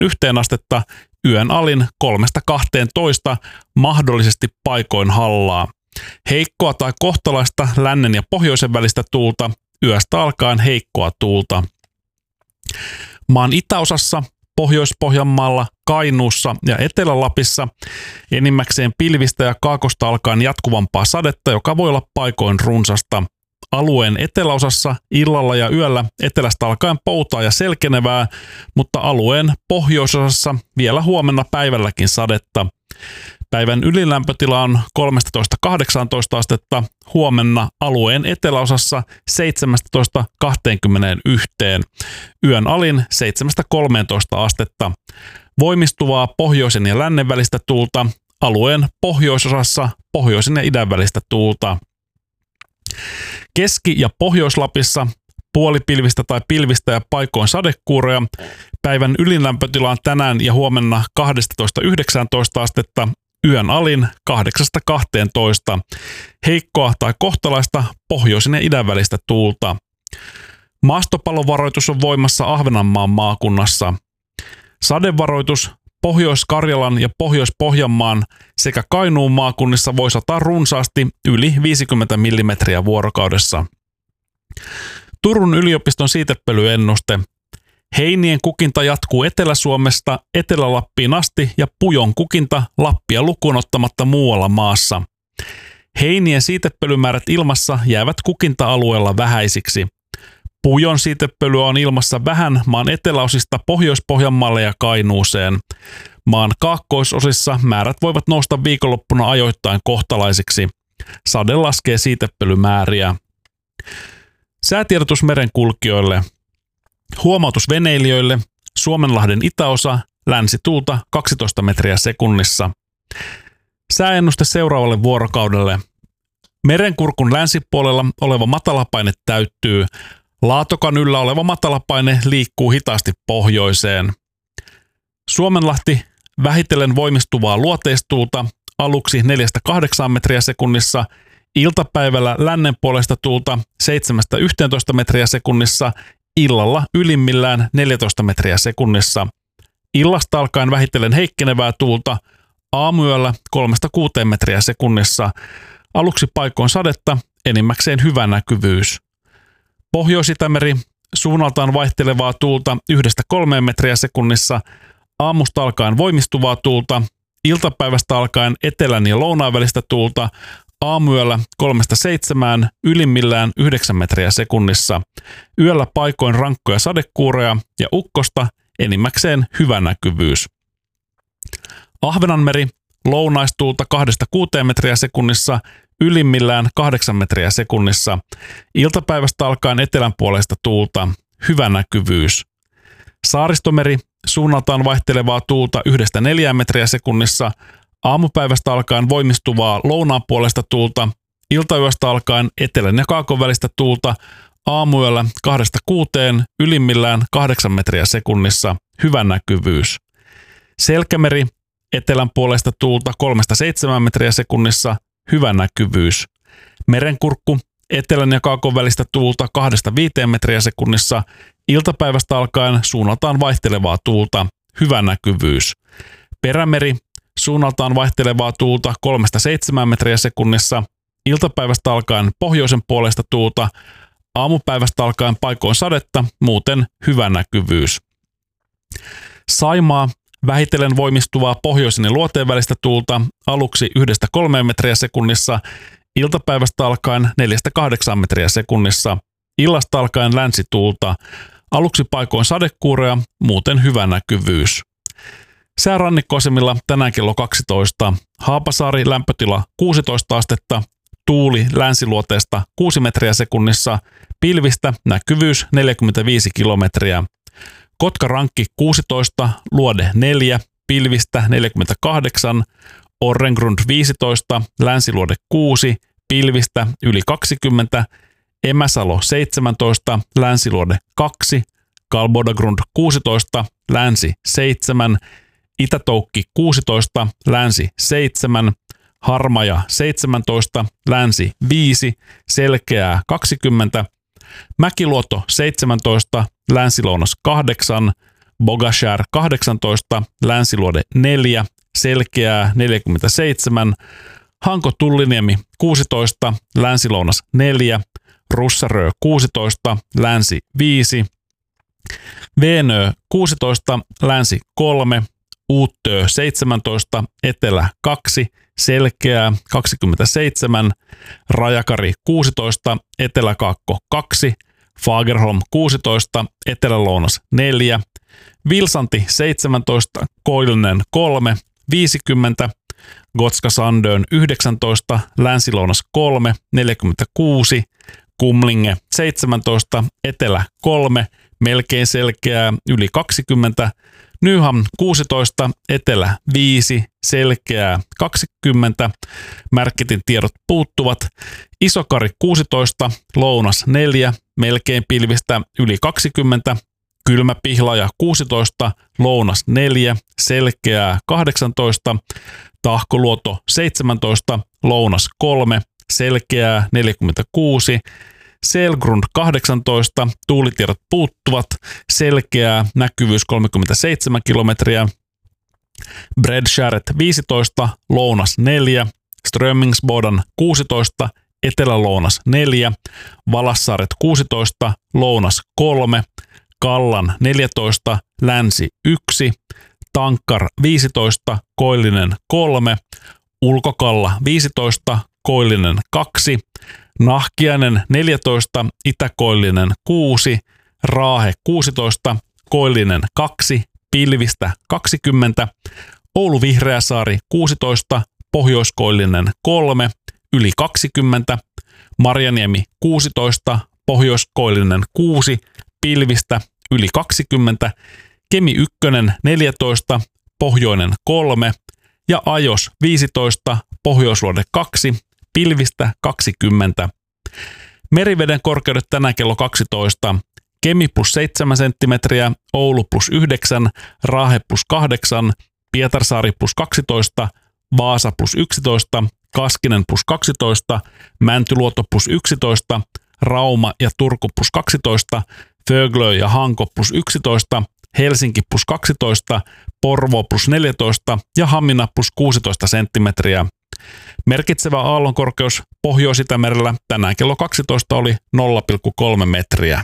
astetta, yön alin 3–12, mahdollisesti paikoin hallaa. Heikkoa tai kohtalaista lännen ja pohjoisen välistä tuulta, yöstä alkaen heikkoa tuulta. Maan itäosassa, Pohjois-Pohjanmaalla, Kainuussa ja Etelä-Lapissa enimmäkseen pilvistä ja kaakosta alkaen jatkuvampaa sadetta, joka voi olla paikoin runsasta. Alueen eteläosassa illalla ja yöllä etelästä alkaen poutaa ja selkenevää, mutta alueen pohjoisosassa vielä huomenna päivälläkin sadetta. Päivän ylilämpötila on 13–18 astetta, huomenna alueen eteläosassa 17–21. Yön alin 7–13 astetta. Voimistuvaa pohjoisen ja lännen välistä tuulta, alueen pohjoisosassa pohjoisen ja idän välistä tuulta. Keski- ja Pohjois-Lapissa puolipilvistä tai pilvistä ja paikoin sadekuuroja. Päivän ylilämpötila on tänään ja huomenna 12–19 astetta, yön alin 8–12. Heikkoa tai kohtalaista pohjoisen ja idän välistä tuulta. Maastopalovaroitus on voimassa Ahvenanmaan maakunnassa. Sadevaroitus Pohjois-Karjalan ja Pohjois-Pohjanmaan sekä Kainuun maakunnissa voi sataa runsaasti yli 50 mm vuorokaudessa. Turun yliopiston siitepölyennuste. Heinien kukinta jatkuu Etelä-Suomesta Etelä-Lappiin asti ja pujon kukinta Lappia lukuun ottamatta muualla maassa. Heinien siitepölymäärät ilmassa jäävät kukinta-alueella vähäisiksi. Pujon siitepölyä on ilmassa vähän maan eteläosista Pohjois-Pohjanmaalle ja Kainuuseen. Maan kaakkoisosissa määrät voivat nousta viikonloppuna ajoittain kohtalaisiksi. Sade laskee siitepölymääriä. Säätiedotus merenkulkijoille. Huomautus veneilijöille. Suomenlahden itäosa, länsituulta 12 metriä sekunnissa. Sääennuste seuraavalle vuorokaudelle. Merenkurkun länsipuolella oleva matalapaine täyttyy. Laatokan yllä oleva matalapaine liikkuu hitaasti pohjoiseen. Suomenlahti vähitellen voimistuvaa luoteistuulta, aluksi 4–8 metriä sekunnissa, iltapäivällä lännen puolesta tuulta 7–11 metriä sekunnissa, illalla ylimmillään 14 metriä sekunnissa. Illasta alkaen vähitellen heikkenevää tuulta, aamuyöllä 3–6 metriä sekunnissa, aluksi paikoin sadetta, enimmäkseen hyvä näkyvyys. Pohjois-Itämeri, suunnaltaan vaihtelevaa tuulta 1–3 metriä sekunnissa, aamusta alkaen voimistuvaa tuulta, iltapäivästä alkaen etelän ja lounaan välistä tuulta, aamuyöllä 3–7, ylimmillään 9 metriä sekunnissa, yöllä paikoin rankkoja sadekuuroja ja ukkosta, enimmäkseen hyvä näkyvyys. Ahvenanmeri, lounaistuulta 2–6 metriä sekunnissa, ylimmillään 8 metriä sekunnissa, iltapäivästä alkaen etelänpuoleista tuulta, hyvä näkyvyys. Saaristomeri, suunnaltaan vaihtelevaa tuulta 1–4 metriä sekunnissa, aamupäivästä alkaen voimistuvaa lounaan puolesta tuulta, iltayöstä alkaen etelän ja kaakon välistä tuulta, aamuyöllä 2–6, ylimmillään 8 metriä sekunnissa, hyvä näkyvyys. Selkämeri, etelän puolesta tuulta 3–7 metriä sekunnissa, hyvä näkyvyys. Merenkurkku, etelän ja kaakon välistä tuulta 2–5 metriä sekunnissa, iltapäivästä alkaen suunnaltaan vaihtelevaa tuulta, hyvä näkyvyys. Perämeri, suunnaltaan vaihtelevaa tuulta 3–7 metriä sekunnissa, iltapäivästä alkaen pohjoisen puolesta tuulta, aamupäivästä alkaen paikoin sadetta, muuten hyvä näkyvyys. Saimaa, vähitellen voimistuvaa pohjoisen ja luoteen välistä tuulta, aluksi 1–3 metriä sekunnissa, iltapäivästä alkaen 4–8 metriä sekunnissa, illasta alkaen länsituulta, aluksi paikoin sadekuuroja, muuten hyvä näkyvyys. Säärannikkoasemilla tänään kello 12. Haapasaari lämpötila 16 astetta, tuuli länsiluoteesta 6 metriä sekunnissa, pilvistä näkyvyys 45 kilometriä. Kotkarankki 16, Luode 4, pilvistä 48, Orrengrund 15, Länsiluode 6, pilvistä yli 20, Emäsalo 17, Länsiluode 2, Kalbodagrund 16, Länsi 7, Itätoukki 16, Länsi 7, Harmaja 17, Länsi 5, Selkeää 20, Mäkiluoto 17, Länsilounas 8, Bogashär 18, Länsiluode 4, Selkeää 47, Hanko-Tulliniemi 16, Länsi-Lounas 4, Russarö 16, Länsi 5, Veenö 16, Länsi 3, Uuttöö 17, Etelä 2, Selkeää 27, Rajakari 16, Etelä-Kaakko 2, Fagerholm 16, Etelä-Lounas 4, Vilsanti 17, Koillinen 3, 50, Gotska-Sandön 19, Länsi-Lounas 3, 46, Kumlinge 17, Etelä 3, melkein Selkeää yli 20, Nyham 16, Etelä 5, Selkeää 20, Märkitin tiedot puuttuvat, Isokari 16, Lounas 4, melkein pilvistä yli 20, Kylmä-Pihlaja 16, Lounas 4, Selkeää 18, Tahkoluoto 17, Lounas 3, Selkeää 46, Selgrund 18, tuulitiedot puuttuvat, Selkeää, näkyvyys 37 kilometriä, Bredskäret 15, Lounas 4, Strömmingsbodan 16, Etelä-Lounas 4, Valassaaret 16, Lounas 3, Kallan 14, Länsi 1, Tankkar 15, Koillinen 3, Ulkokalla 15, Koillinen 2, Nahkiainen 14, Itä-Koillinen 6, Raahe 16, Koillinen 2, Pilvistä 20, Oulu-Vihreäsaari 16, Pohjois-Koillinen 3, yli 20, Marjaniemi 16, Pohjois-Koillinen 6, Pilvistä yli 20, Kemi 1 14, Pohjoinen 3 ja Ajos 15, Pohjoisluode 2, Pilvistä 20. Meriveden korkeudet tänään kello 12. Kemi plus 7 senttimetriä, Oulu plus 9, Raahe plus 8, Pietarsaari plus 12, Vaasa plus 11, Kaskinen plus 12, Mäntyluoto plus 11, Rauma ja Turku plus 12, Föglö ja Hanko plus 11, Helsinki plus 12, Porvoo plus 14 ja Hamina plus 16 senttimetriä. Merkitsevä aallonkorkeus Pohjois-Itämerellä tänään kello 12 oli 0,3 metriä.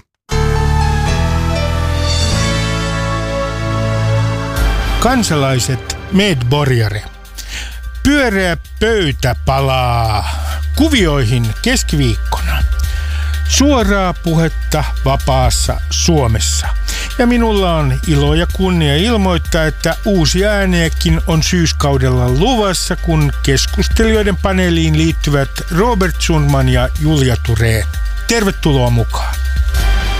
Kansalaiset medborgare. Pyöreä pöytä palaa kuvioihin keskiviikkona. Suoraa puhetta vapaassa Suomessa. Ja minulla on ilo ja kunnia ilmoittaa, että uusia ääniäkin on syyskaudella luvassa, kun keskustelijoiden paneeliin liittyvät Robert Sundman ja Julia Thurén. Tervetuloa mukaan.